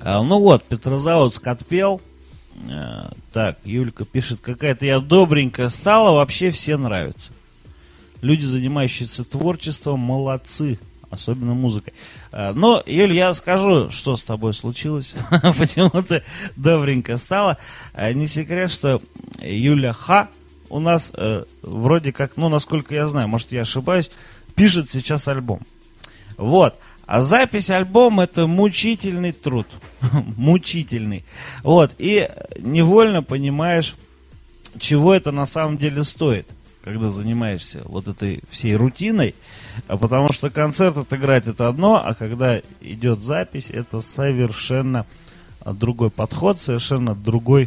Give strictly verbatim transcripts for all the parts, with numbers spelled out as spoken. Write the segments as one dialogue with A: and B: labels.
A: А, ну вот, Петрозаводск отпел. А, так, Юлька пишет, какая-то я добренькая стала, вообще все нравится. Люди, занимающиеся творчеством, молодцы. Особенно музыкой. А, но, Юль, я скажу, что с тобой случилось. Почему ты добренько стала. А, не секрет, что Юля Х. у нас э, вроде как, ну, насколько я знаю, может, я ошибаюсь, пишет сейчас альбом. Вот. А запись альбома — это мучительный труд. Мучительный. Вот. И невольно понимаешь, чего это на самом деле стоит, когда занимаешься вот этой всей рутиной. Потому что концерт отыграть — это одно, а когда идет запись, это совершенно другой подход, совершенно другой.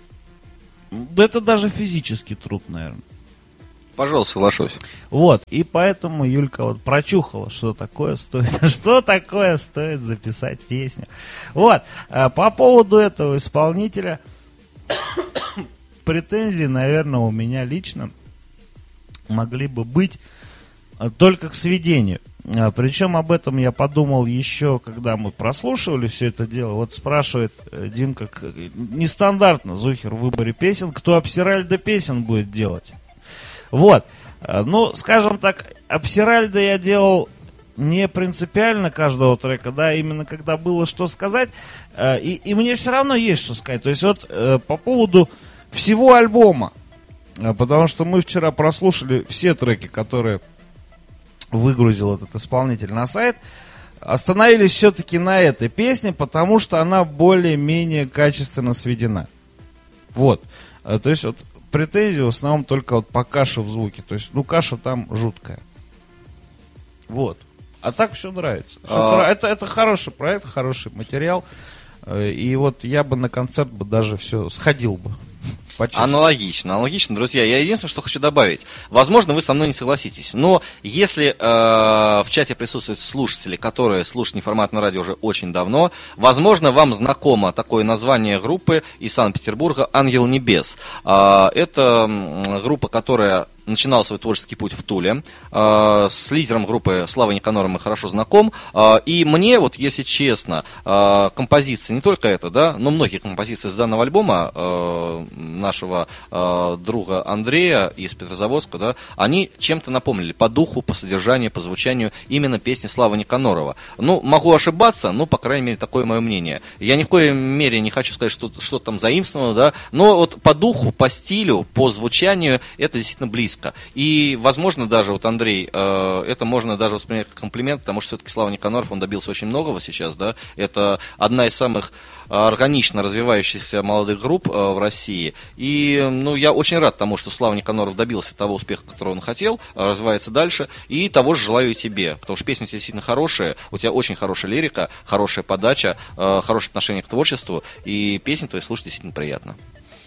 A: Это даже физический труд, наверное.
B: Пожалуйста, соглашусь.
A: Вот, и поэтому Юлька вот прочухала, что такое стоит, что такое стоит записать песню. Вот, по поводу этого исполнителя претензии, наверное, у меня лично могли бы быть только к сведению. Причем об этом я подумал еще, когда мы прослушивали все это дело. Вот спрашивает Димка, нестандартно Зухер в выборе песен, кто обсиральдо песен будет делать. Вот, ну, скажем так, обсиральдо я делал не принципиально каждого трека, да, именно когда было что сказать, и, и мне все равно есть что сказать. То есть вот по поводу всего альбома, потому что мы вчера прослушали все треки, которые выгрузил этот исполнитель на сайт, остановились все-таки на этой песне, потому что она более-менее качественно сведена. Вот, то есть вот претензии в основном только вот по каше в звуке. То есть, ну, каша там жуткая. Вот. А так все нравится. Все а... хор... это, это хороший проект, хороший материал. И вот я бы на концерт бы даже все сходил бы.
B: Аналогично, аналогично, друзья. Я единственное, что хочу добавить. Возможно, вы со мной не согласитесь, но если э, в чате присутствуют слушатели, которые слушают неформатное радио уже очень давно, возможно, вам знакомо такое название группы из Санкт-Петербурга «Ангел Небес». Э, это группа, которая начинал свой творческий путь в Туле. Э, с лидером группы Славой Никоноровым мы хорошо знаком. Э, и мне, вот если честно, э, композиции, не только это, да, но многие композиции с данного альбома э, нашего э, друга Андрея из Петрозаводска, да, они чем-то напомнили по духу, по содержанию, по звучанию именно песни Славы Никонорова. Ну, могу ошибаться, но, по крайней мере, такое мое мнение. Я ни в коей мере не хочу сказать, что что там заимствовано, да, но вот по духу, по стилю, по звучанию это действительно близко. И, возможно, даже, вот, Андрей, э, это можно даже воспринять как комплимент, потому что все-таки Слава Никоноров, он добился очень многого сейчас, да, это одна из самых органично развивающихся молодых групп э, в России, и, ну, я очень рад тому, что Слава Никоноров добился того успеха, которого он хотел, развивается дальше, и того же желаю и тебе, потому что песни у тебя действительно хорошие, у тебя очень хорошая лирика, хорошая подача, э, хорошее отношение к творчеству, и песни твои слушать действительно приятно.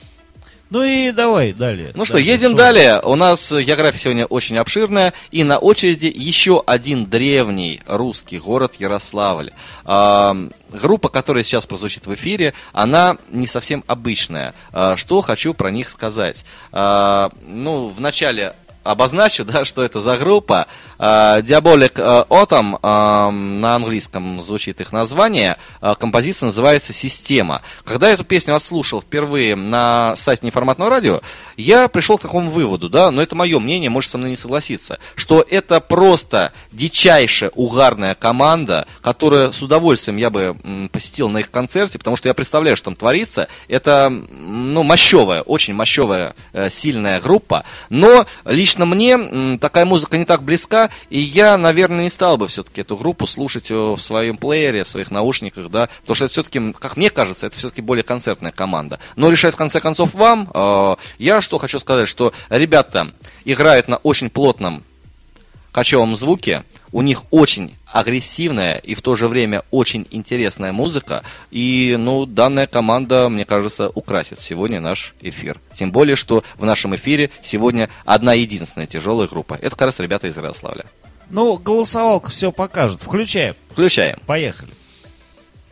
A: Ну и давай далее.
B: Ну что, едем далее. У нас география сегодня очень обширная. И на очереди еще один древний русский город Ярославль. А, группа, которая сейчас прозвучит в эфире, она не совсем обычная. А, что хочу про них сказать. А, ну, в начале обозначу, да, что это за группа. Diabolic Autumn, на английском звучит их название, композиция называется «Система». Когда я эту песню отслушал впервые на сайте неформатного радио, я пришел к такому выводу, да, но это мое мнение, можешь со мной не согласиться, что это просто дичайшая угарная команда, которая с удовольствием я бы посетил на их концерте, потому что я представляю, что там творится. Это, ну, мощевая, очень мощевая, сильная группа, но лично мне такая музыка не так близка, и я, наверное, не стал бы все-таки эту группу слушать в своем плеере, в своих наушниках, да, потому что это все-таки, как мне кажется, это все-таки более концертная команда. Но решать в конце концов вам. Я что хочу сказать, что ребята играют на очень плотном кочевом звуке, у них очень агрессивная и в то же время очень интересная музыка, и, ну, данная команда, мне кажется, украсит сегодня наш эфир. Тем более, что в нашем эфире сегодня одна единственная тяжелая группа. Это как раз ребята из Ярославля.
A: Ну, голосовалка все покажет. Включаем.
B: Включаем.
A: Поехали.